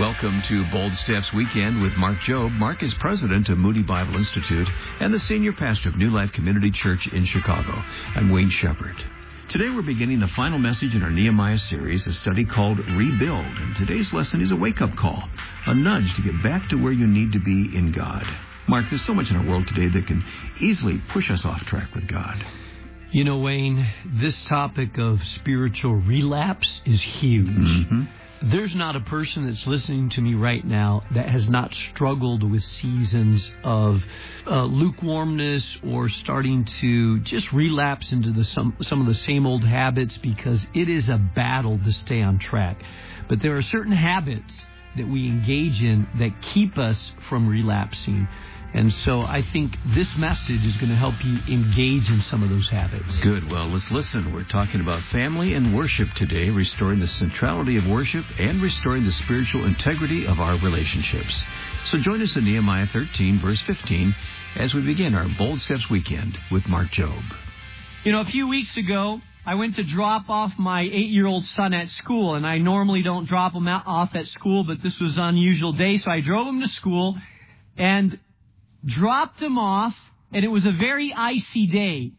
Welcome to Bold Steps Weekend with Mark Jobe. Mark is president of Moody Bible Institute and the senior pastor of New Life Community Church in Chicago. I'm Wayne Shepherd. Today we're beginning the final message in our Nehemiah series, a study called Rebuild. And today's lesson is a wake-up call, a nudge to get back to where you need to be in God. Mark, there's so much in our world today that can easily push us off track with God. You know, Wayne, this topic of spiritual relapse is huge. Mm-hmm. There's not a person that's listening to me right now that has not struggled with seasons of lukewarmness or starting to just relapse into some of the same old habits, because it is a battle to stay on track. But there are certain habits that we engage in that keep us from relapsing. And so I think this message is going to help you engage in some of those habits. Good. Well, let's listen. We're talking about family and worship today, restoring the centrality of worship and restoring the spiritual integrity of our relationships. So join us in Nehemiah 13, verse 15, as we begin our Bold Steps Weekend with Mark Jobe. You know, a few weeks ago, I went to drop off my 8-year-old son at school, and I normally don't drop him off at school, but this was an unusual day, so I drove him to school and dropped him off, and it was a very icy day.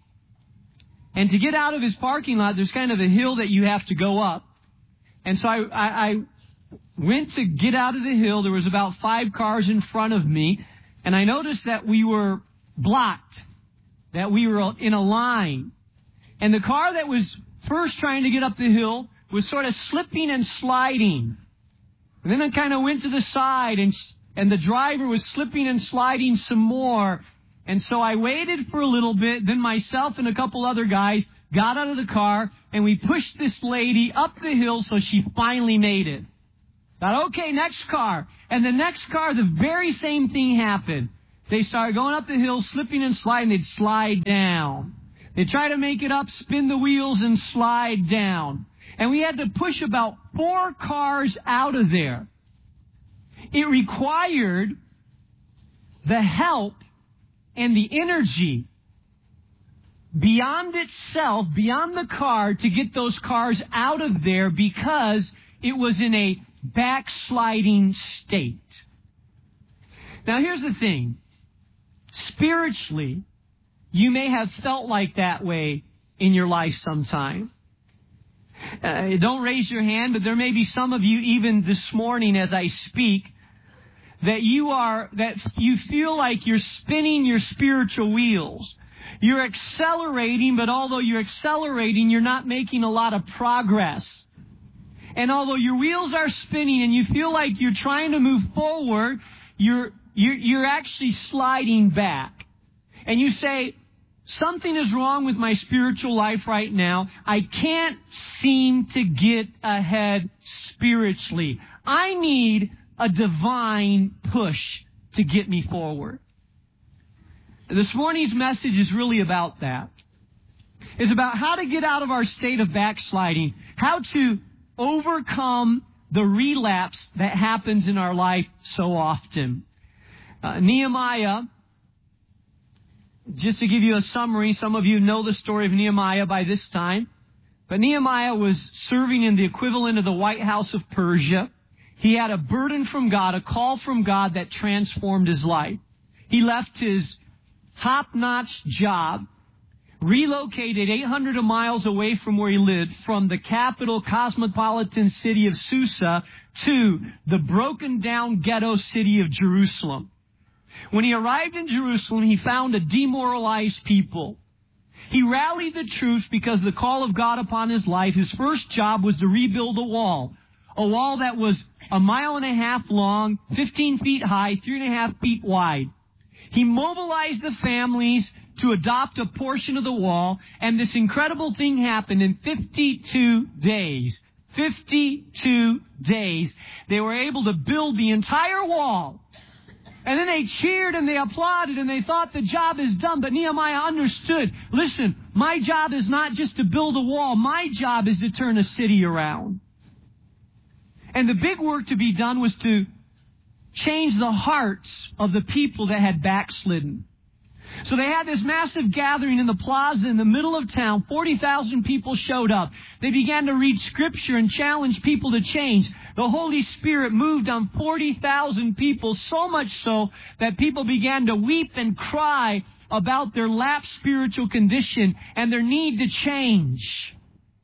And to get out of his parking lot, there's kind of a hill that you have to go up. And so I went to get out of the hill. There was about 5 cars in front of me, and I noticed that we were blocked, that we were in a line. And the car that was first trying to get up the hill was sort of slipping and sliding. And then I kind of went to the side, and the driver was slipping and sliding some more. And so I waited for a little bit. Then myself and a couple other guys got out of the car, and we pushed this lady up the hill so she finally made it. Thought, okay, next car. And the next car, the very same thing happened. They started going up the hill, slipping and sliding. They'd slide down. They'd try to make it up, spin the wheels, and slide down. And we had to push about 4 cars out of there. It required the help and the energy beyond itself, beyond the car, to get those cars out of there, because it was in a backsliding state. Now, here's the thing. Spiritually, you may have felt like that way in your life sometime. Don't raise your hand, but there may be some of you even this morning as I speak that you feel like you're spinning your spiritual wheels. You're accelerating, but although you're accelerating, you're not making a lot of progress. And although your wheels are spinning and you feel like you're trying to move forward, you're actually sliding back. And you say, something is wrong with my spiritual life right now. I can't seem to get ahead spiritually. I need a divine push to get me forward. This morning's message is really about that. It's about how to get out of our state of backsliding, how to overcome the relapse that happens in our life so often. Nehemiah, just to give you a summary, some of you know the story of Nehemiah by this time, but Nehemiah was serving in the equivalent of the White House of Persia. He had a burden from God, a call from God that transformed his life. He left his top-notch job, relocated 800 miles away from where he lived, from the capital cosmopolitan city of Susa to the broken-down ghetto city of Jerusalem. When he arrived in Jerusalem, he found a demoralized people. He rallied the troops because of the call of God upon his life. His first job was to rebuild a wall that was 1.5 miles long, 15 feet high, 3.5 feet wide. He mobilized the families to adopt a portion of the wall, and this incredible thing happened in 52 days. 52 days, they were able to build the entire wall. And then they cheered and they applauded and they thought the job is done. But Nehemiah understood, listen, my job is not just to build a wall. My job is to turn a city around. And the big work to be done was to change the hearts of the people that had backslidden. So they had this massive gathering in the plaza in the middle of town. 40,000 people showed up. They began to read Scripture and challenge people to change. the Holy Spirit moved on 40,000 people, so much so that people began to weep and cry about their lapsed spiritual condition and their need to change.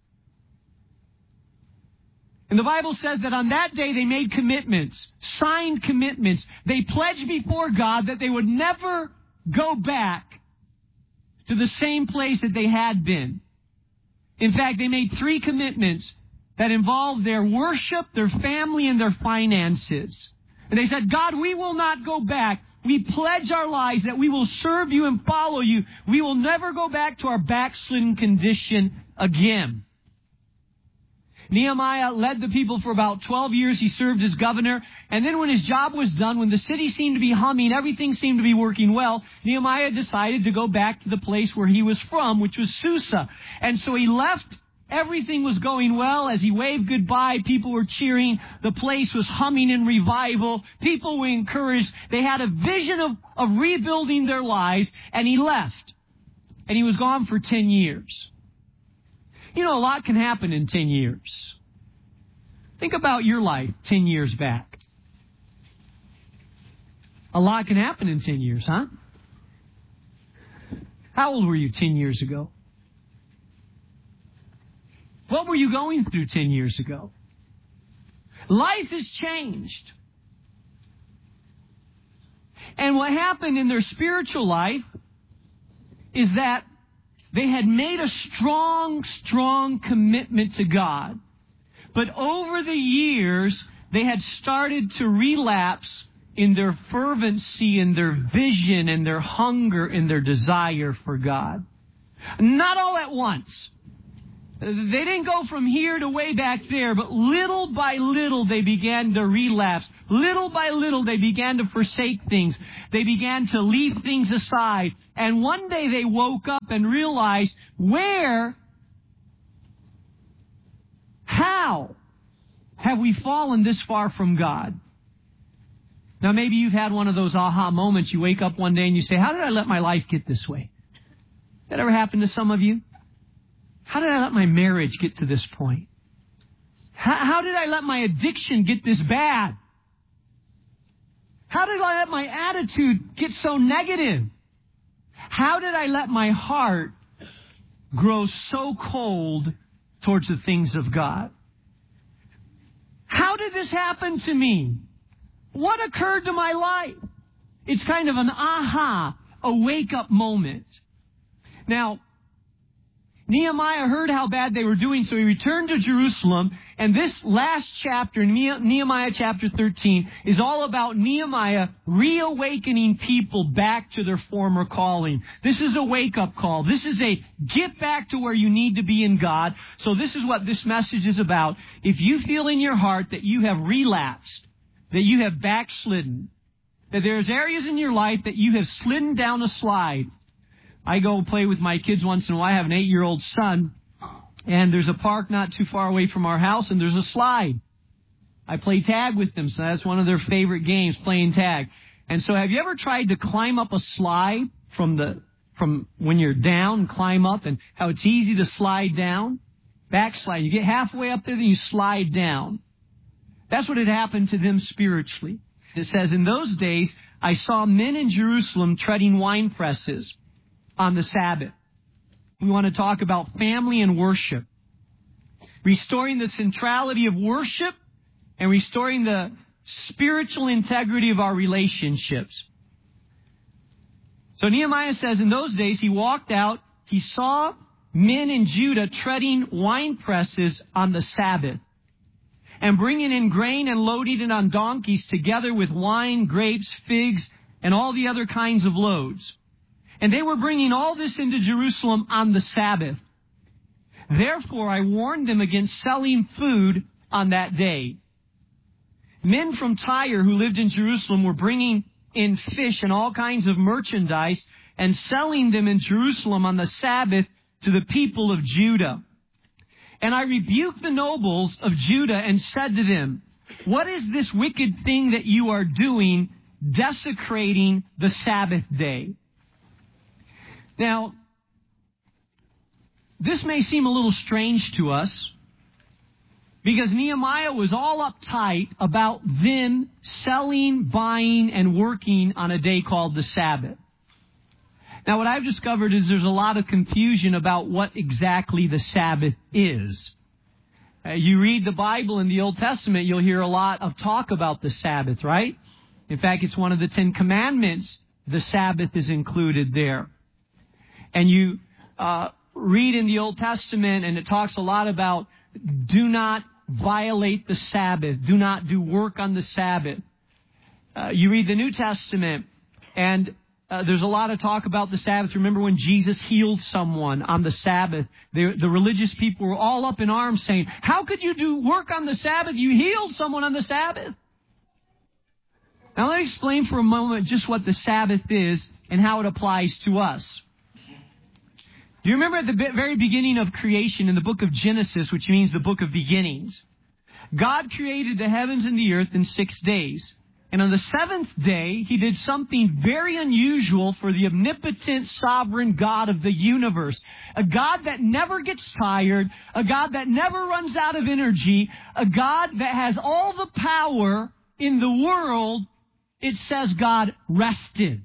And the Bible says that on that day they made commitments, signed commitments. They pledged before God that they would never go back to the same place that they had been. In fact, they made 3 commitments that involved their worship, their family, and their finances. And they said, God, we will not go back. We pledge our lives that we will serve you and follow you. We will never go back to our backslidden condition again. Nehemiah led the people for about 12 years. He served as governor. And then when his job was done, when the city seemed to be humming, everything seemed to be working well, Nehemiah decided to go back to the place where he was from, which was Susa. And so he left. Everything was going well. As he waved goodbye, people were cheering. The place was humming in revival. People were encouraged. They had a vision of rebuilding their lives. And he left. And he was gone for 10 years. You know, a lot can happen in 10 years. Think about your life 10 years back. A lot can happen in 10 years, huh? How old were you 10 years ago? What were you going through 10 years ago? Life has changed. And what happened in their spiritual life is that they had made a strong commitment to God. But over the years, they had started to relapse in their fervency, in their vision, in their hunger, in their desire for God. Not all at once. They didn't go from here to way back there, but little by little they began to relapse. Little by little they began to forsake things. They began to leave things aside. And one day they woke up and realized, how have we fallen this far from God? Now maybe you've had one of those aha moments. You wake up one day and you say, how did I let my life get this way? That ever happened to some of you? How did I let my marriage get to this point? How did I let my addiction get this bad? How did I let my attitude get so negative? How did I let my heart grow so cold towards the things of God? How did this happen to me? What occurred to my life? It's kind of an a wake-up moment. Now, Nehemiah heard how bad they were doing, so he returned to Jerusalem. And this last chapter, Nehemiah chapter 13, is all about Nehemiah reawakening people back to their former calling. This is a wake-up call. This is a get back to where you need to be in God. So this is what this message is about. If you feel in your heart that you have relapsed, that you have backslidden, that there's areas in your life that you have slidden down a slide. I go play with my kids once in a while. I have an 8-year-old son, and there's a park not too far away from our house, and there's a slide. I play tag with them, so that's one of their favorite games, playing tag. And so have you ever tried to climb up a slide from when you're down, climb up, and how it's easy to slide down? Backslide. You get halfway up there, then you slide down. That's what had happened to them spiritually. It says, in those days, I saw men in Jerusalem treading wine presses on the Sabbath. We want to talk about family and worship. Restoring the centrality of worship and restoring the spiritual integrity of our relationships. So Nehemiah says, in those days he walked out, he saw men in Judah treading wine presses on the Sabbath and bringing in grain and loading it on donkeys together with wine, grapes, figs, and all the other kinds of loads. And they were bringing all this into Jerusalem on the Sabbath. Therefore, I warned them against selling food on that day. Men from Tyre who lived in Jerusalem were bringing in fish and all kinds of merchandise and selling them in Jerusalem on the Sabbath to the people of Judah. And I rebuked the nobles of Judah and said to them, what is this wicked thing that you are doing, desecrating the Sabbath day? Now, this may seem a little strange to us, Because Nehemiah was all uptight about them selling, buying, and working on a day called the Sabbath. Now, what I've discovered is there's a lot of confusion about what exactly the Sabbath is. You read the Bible in the Old Testament, you'll hear a lot of talk about the Sabbath, right? In fact, it's one of the 10 Commandments. The Sabbath is included there. And you read in the Old Testament, and it talks a lot about do not violate the Sabbath. Do not do work on the Sabbath. You read the New Testament, and there's a lot of talk about the Sabbath. Remember when Jesus healed someone on the Sabbath? The religious people were all up in arms saying, how could you do work on the Sabbath? You healed someone on the Sabbath. Now let me explain for a moment just what the Sabbath is and how it applies to us. Do you remember at the very beginning of creation in the book of Genesis, which means the book of beginnings, God created the heavens and the earth in 6 days. And on the seventh day, He did something very unusual for the omnipotent, sovereign God of the universe. A God that never gets tired, a God that never runs out of energy, a God that has all the power in the world. It says God rested.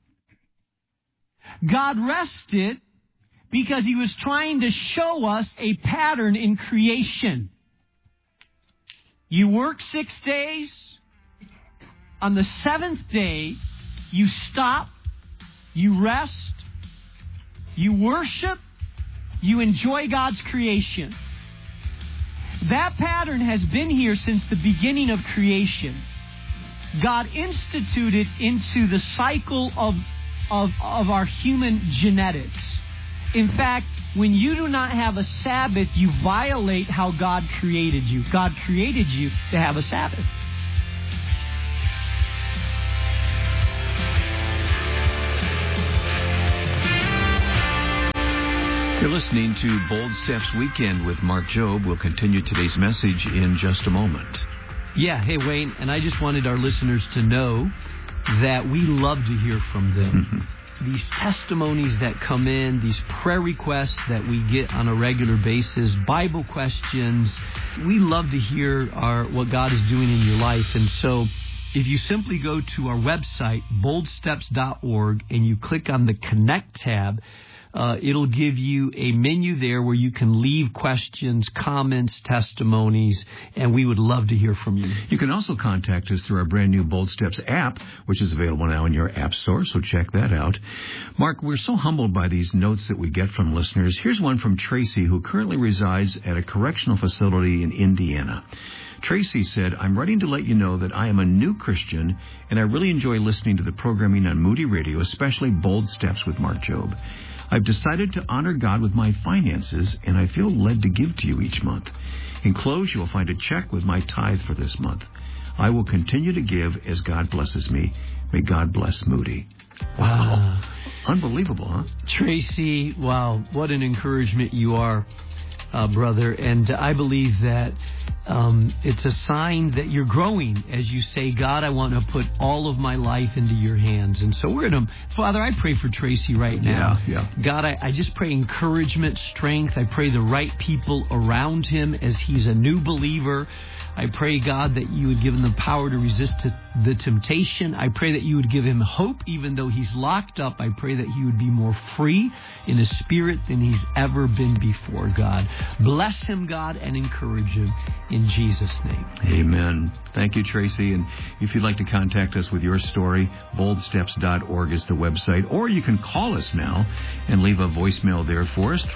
God rested because He was trying to show us a pattern in creation. You work 6 days. On the seventh day, you stop, you rest, you worship, you enjoy God's creation. That pattern has been here since the beginning of creation. God instituted into the cycle of our human genetics. In fact, when you do not have a Sabbath, you violate how God created you. God created you to have a Sabbath. You're listening to Bold Steps Weekend with Mark Jobe. We'll continue today's message in just a moment. Yeah, hey Wayne, and I just wanted our listeners to know that we love to hear from them. These testimonies that come in, these prayer requests that we get on a regular basis, Bible questions, we love to hear what God is doing in your life. And so if you simply go to our website, boldsteps.org, and you click on the Connect tab, it'll give you a menu there where you can leave questions, comments, testimonies, and we would love to hear from you. You can also contact us through our brand new Bold Steps app, which is available now in your app store, so check that out. Mark, we're so humbled by these notes that we get from listeners. Here's one from Tracy, who currently resides at a correctional facility in Indiana. Tracy said, I'm writing to let you know that I am a new Christian, and I really enjoy listening to the programming on Moody Radio, especially Bold Steps with Mark Jobe. I've decided to honor God with my finances, and I feel led to give to you each month. Enclosed, you will find a check with my tithe for this month. I will continue to give as God blesses me. May God bless Moody. Wow. Unbelievable, huh? Tracy, wow, what an encouragement you are, brother. And I believe that it's a sign that you're growing as you say, God, I want to put all of my life into your hands. And so we're going to, Father, I pray for Tracy right now. Yeah. God, I just pray encouragement, strength. I pray the right people around him as he's a new believer. I pray, God, that you would give him the power to resist the temptation. I pray that you would give him hope even though he's locked up. I pray that he would be more free in his spirit than he's ever been before, God. Bless him, God, and encourage him in Jesus' name. Amen. Thank you, Tracy. And if you'd like to contact us with your story, boldsteps.org is the website, or you can call us now and leave a voicemail there for us.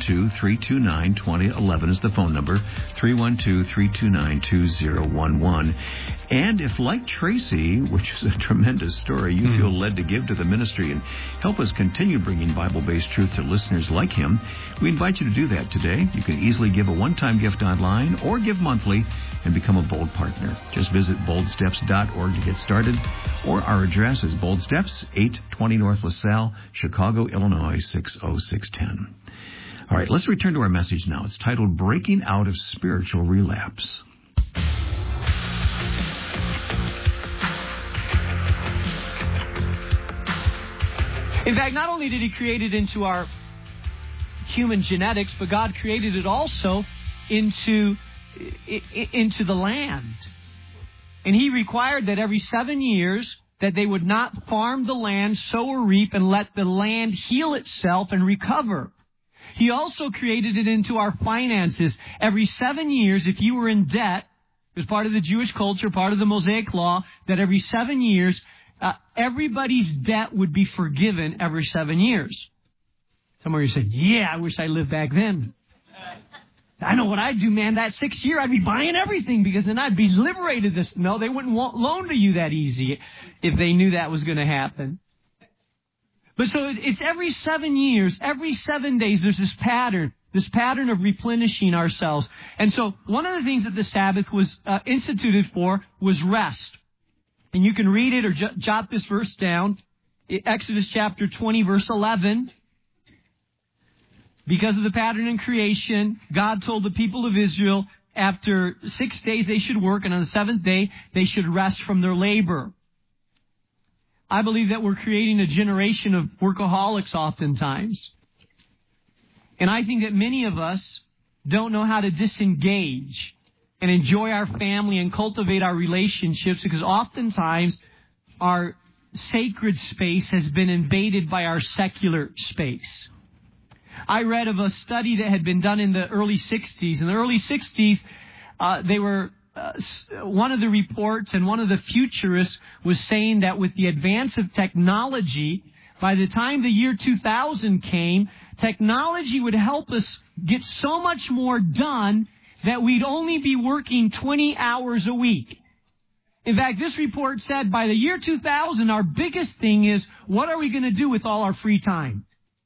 312-329-2011 is the phone number, 312-329-2011. And if, like Tracy, which is a tremendous story, you feel led to give to the ministry and help us continue bringing Bible-based truth to listeners like him, we invite you to do that today. You can easily give a one-time gift online or give monthly and become a Bold partner. Just visit boldsteps.org to get started, or our address is Bold Steps, 820 North LaSalle, Chicago, Illinois, 60610. All right, let's return to our message now. It's titled Breaking Out of Spiritual Relapse. In fact, not only did he create it into our human genetics, but God created it also into into the land. And he required that every 7 years that they would not farm the land, sow or reap, and let the land heal itself and recover. He also created it into our finances. Every 7 years, if you were in debt, it was part of the Jewish culture, part of the Mosaic law, that every 7 years, everybody's debt would be forgiven every 7 years. Some of you said, yeah, I wish I lived back then. I know what I'd do, man. That 6th year, I'd be buying everything because then I'd be liberated. No, they wouldn't loan to you that easy if they knew that was going to happen. But so it's every 7 years, every 7 days, there's this pattern of replenishing ourselves. And so one of the things that the Sabbath was instituted for was rest. And you can read it or jot this verse down. Exodus chapter 20, verse 11. Because of the pattern in creation, God told the people of Israel after 6 days they should work, and on the 7th day they should rest from their labor. I believe that we're creating a generation of workaholics oftentimes. And I think that many of us don't know how to disengage and enjoy our family and cultivate our relationships because oftentimes our sacred space has been invaded by our secular space. I read of a study that had been done in the early 60s. In the early 60s, one of the reports and one of the futurists was saying that with the advance of technology, by the time the year 2000 came, technology would help us get so much more done that we'd only be working 20 hours a week. In fact, this report said by the year 2000, our biggest thing is, what are we going to do with all our free time?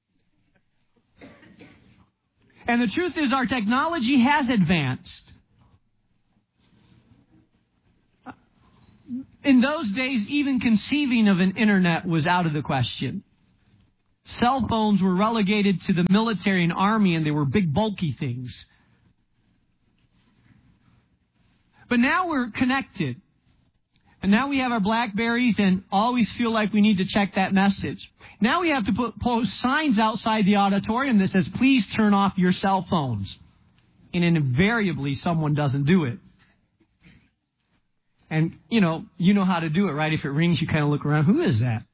And the truth is, our technology has advanced. In those days, even conceiving of an internet was out of the question. Cell phones were relegated to the military and army, and they were big, bulky things. But now we're connected. And now we have our BlackBerries and always feel like we need to check that message. Now we have to post signs outside the auditorium that says, please turn off your cell phones. And invariably, someone doesn't do it. And, you know how to do it, right? If it rings, you kind of look around. Who is that?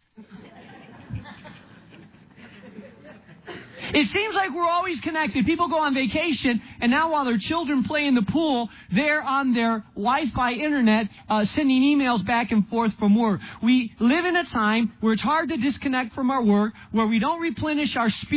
It seems like we're always connected. People go on vacation, and now while their children play in the pool, they're on their Wi-Fi internet sending emails back and forth from work. We live in a time where it's hard to disconnect from our work, where we don't replenish our spirit.